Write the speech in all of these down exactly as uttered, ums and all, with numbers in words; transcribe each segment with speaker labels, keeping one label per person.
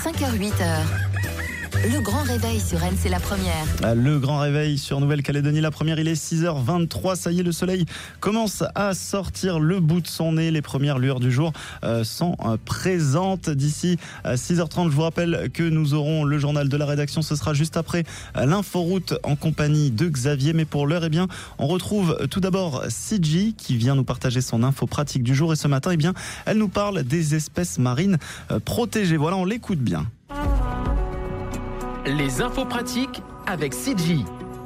Speaker 1: cinq heures huit heures. Le grand réveil sur N, c'est la première.
Speaker 2: Le grand réveil sur Nouvelle-Calédonie, la première, il est six heures vingt-trois. Ça y est, le soleil commence à sortir le bout de son nez. Les premières lueurs du jour euh, sont euh, présentes. D'ici à six heures trente, je vous rappelle que nous aurons le journal de la rédaction. Ce sera juste après l'inforoute en compagnie de Xavier. Mais pour l'heure, eh bien, on retrouve tout d'abord Sidji qui vient nous partager son info pratique du jour. Et ce matin, eh bien, elle nous parle des espèces marines euh, protégées. Voilà, on l'écoute bien.
Speaker 3: Les infos pratiques avec Sidji.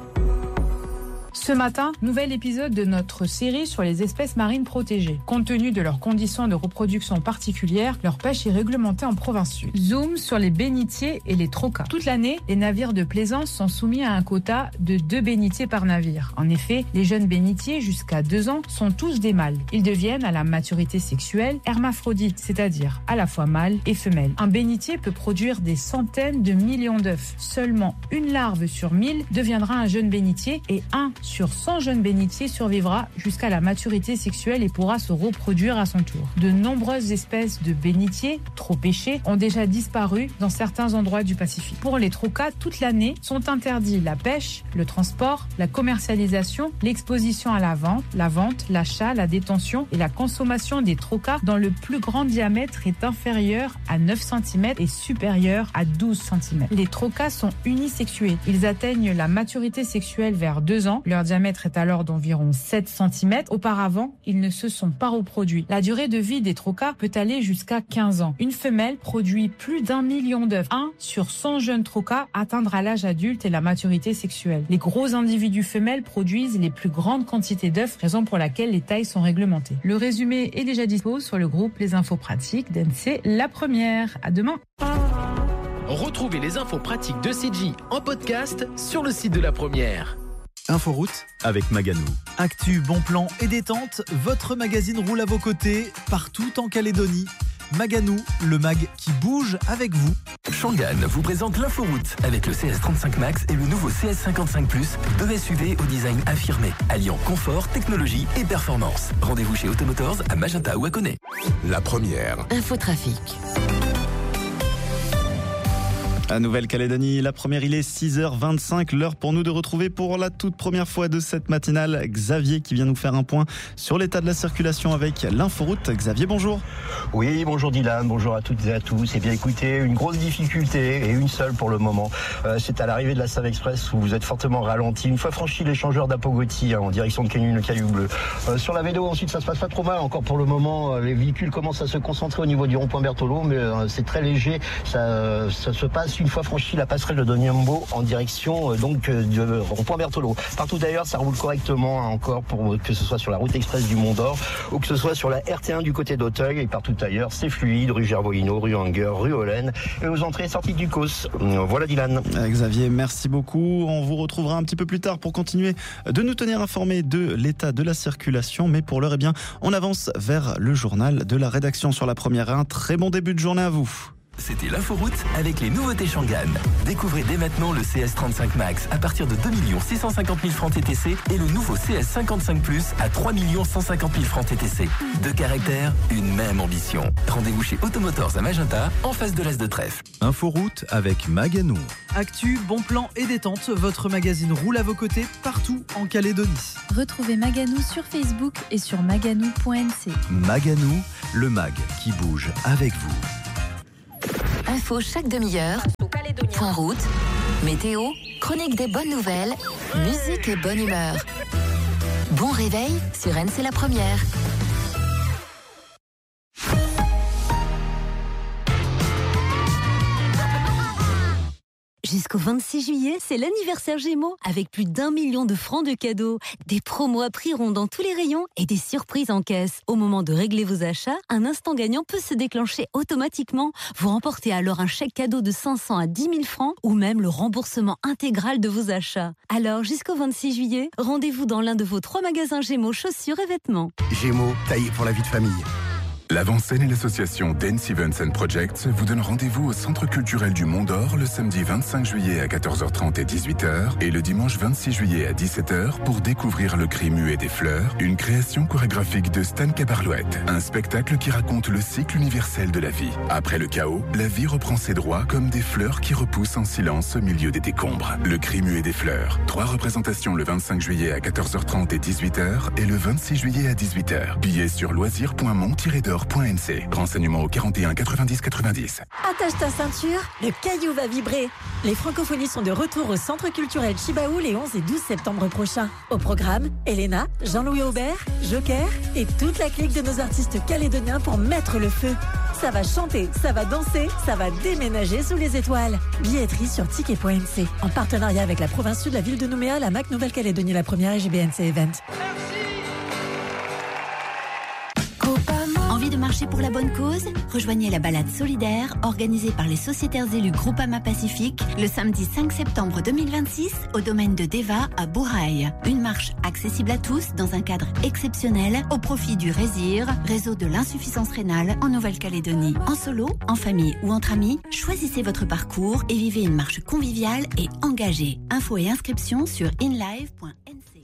Speaker 4: Ce matin, nouvel épisode de notre série sur les espèces marines protégées. Compte tenu de leurs conditions de reproduction particulières, leur pêche est réglementée en province sud. Zoom sur les bénitiers et les trocas. Toute l'année, les navires de plaisance sont soumis à un quota de deux bénitiers par navire. En effet, les jeunes bénitiers jusqu'à deux ans sont tous des mâles. Ils deviennent à la maturité sexuelle hermaphrodites, c'est-à-dire à la fois mâle et femelle. Un bénitier peut produire des centaines de millions d'œufs. Seulement une larve sur mille deviendra un jeune bénitier et un sur cent jeunes bénitiers survivra jusqu'à la maturité sexuelle et pourra se reproduire à son tour. De nombreuses espèces de bénitiers, trop pêchés, ont déjà disparu dans certains endroits du Pacifique. Pour les trocas, toute l'année, sont interdits la pêche, le transport, la commercialisation, l'exposition à la vente, la vente, l'achat, la détention et la consommation des trocas dont le plus grand diamètre est inférieur à neuf centimètres et supérieur à douze centimètres. Les trocas sont unisexués. Ils atteignent la maturité sexuelle vers deux ans. Leur diamètre est alors d'environ sept centimètres. Auparavant, ils ne se sont pas reproduits. La durée de vie des trocas peut aller jusqu'à quinze ans. Une femelle produit plus d'un million d'œufs. Un sur cent jeunes trocas atteindra l'âge adulte et la maturité sexuelle. Les gros individus femelles produisent les plus grandes quantités d'œufs, raison pour laquelle les tailles sont réglementées. Le résumé est déjà dispo sur le groupe Les Infos Pratiques d'N C La Première. À demain.
Speaker 3: Retrouvez les infos pratiques de Sidji en podcast sur le site de La Première.
Speaker 5: Inforoute avec Maganou. Actu, bon plan et détente, votre magazine roule à vos côtés, partout en Calédonie. Maganou, le mag qui bouge avec vous.
Speaker 6: Shangan vous présente l'Inforoute avec le C S trente-cinq Max et le nouveau C S cinquante-cinq plus, deux S U V au design affirmé, alliant confort, technologie et performance. Rendez-vous chez Automotors à Magenta ou à Conet.
Speaker 7: La Première.
Speaker 1: Infotrafic.
Speaker 2: À Nouvelle-Calédonie, la première, il est six heures vingt-cinq, l'heure pour nous de retrouver pour la toute première fois de cette matinale Xavier qui vient nous faire un point sur l'état de la circulation avec l'Inforoute. Xavier, bonjour.
Speaker 8: Oui, bonjour Dylan, bonjour à toutes et à tous. Eh bien écoutez, une grosse difficulté et une seule pour le moment. Euh, c'est à l'arrivée de la Save Express où vous êtes fortement ralenti. Une fois franchi l'échangeur d'Apogoti hein, en direction de Canyon, le Caillou Bleu. Euh, sur la Vélo, ensuite, ça se passe pas trop mal. Encore pour le moment, euh, les véhicules commencent à se concentrer au niveau du rond-point Berthelot, mais euh, c'est très léger. Ça, ça se passe une fois franchi la passerelle de Donyambo en direction euh, donc euh, du rond-point Berthelot. Partout d'ailleurs, ça roule correctement hein, encore, pour que ce soit sur la route express du Mont d'Or ou que ce soit sur la R T un du côté d'Auteuil. Et partout ailleurs, c'est fluide, rue Gervolino, rue Hanger, rue Hollen et aux entrées et sorties du Causse. Voilà Dylan.
Speaker 2: Xavier, merci beaucoup. On vous retrouvera un petit peu plus tard pour continuer de nous tenir informés de l'état de la circulation. Mais pour l'heure, eh bien, on avance vers le journal de la rédaction sur La Première. Un très bon début de journée à vous.
Speaker 6: C'était l'Inforoute avec les nouveautés Shangan. Découvrez dès maintenant le C S trente-cinq Max à partir de deux millions six cent cinquante mille francs T T C et le nouveau C S cinquante-cinq plus à trois millions cent cinquante mille francs T T C. Deux caractères, une même ambition. Rendez-vous chez Automotors à Magenta, en face de l'Est de Trèfle.
Speaker 5: Inforoute avec Maganou. Actu, bon plan et détente, votre magazine roule à vos côtés, partout en Calédonie.
Speaker 9: Retrouvez Maganou sur Facebook et sur maganou point n c.
Speaker 5: Maganou, le mag qui bouge avec vous.
Speaker 1: Info chaque demi-heure, point route, météo, chronique des bonnes nouvelles, musique et bonne humeur. Bon réveil sur N C La Première.
Speaker 10: Jusqu'au vingt-six juillet, c'est l'anniversaire Gémeaux avec plus d'un million de francs de cadeaux. Des promos à prix rond dans tous les rayons et des surprises en caisse. Au moment de régler vos achats, un instant gagnant peut se déclencher automatiquement. Vous remportez alors un chèque cadeau de cinq cents à dix mille francs ou même le remboursement intégral de vos achats. Alors, jusqu'au vingt-six juillet, rendez-vous dans l'un de vos trois magasins Gémeaux chaussures et vêtements.
Speaker 7: Gémeaux, taillé pour la vie de famille. L'Avant-Scène et l'association Dance Events and Projects vous donnent rendez-vous au Centre culturel du Mont d'Or le samedi vingt-cinq juillet à quatorze heures trente et dix-huit heures et le dimanche vingt-six juillet à dix-sept heures pour découvrir Le Cri muet des fleurs, une création chorégraphique de Stan Cabarlouette. Un spectacle qui raconte le cycle universel de la vie. Après le chaos, la vie reprend ses droits comme des fleurs qui repoussent en silence au milieu des décombres. Le Cri muet des fleurs. Trois représentations le vingt-cinq juillet à quatorze heures trente et dix-huit heures et le vingt-six juillet à dix-huit heures. Billets sur loisirs point mont tiret d'or point n c. Renseignements au quarante et un quatre-vingt-dix quatre-vingt-dix.
Speaker 11: Attache ta ceinture, le caillou va vibrer. Les francophonies sont de retour au Centre culturel Chibaou les onze et douze septembre prochains. Au programme, Elena, Jean-Louis Aubert, Joker et toute la clique de nos artistes calédoniens pour mettre le feu. Ça va chanter, ça va danser, ça va déménager sous les étoiles. Billetterie sur ticket point n c. En partenariat avec la province sud, la ville de Nouméa, la M A C Nouvelle-Calédonie la première et G B N C Event.
Speaker 12: Envie de marcher pour la bonne cause? Rejoignez la balade solidaire organisée par les sociétaires élus Groupama Pacifique le samedi cinq septembre deux mille vingt-six au domaine de Deva à Bourail. Une marche accessible à tous dans un cadre exceptionnel au profit du RÉSIR, réseau de l'insuffisance rénale en Nouvelle-Calédonie. En solo, en famille ou entre amis, choisissez votre parcours et vivez une marche conviviale et engagée. Infos et inscriptions sur inlive point n c.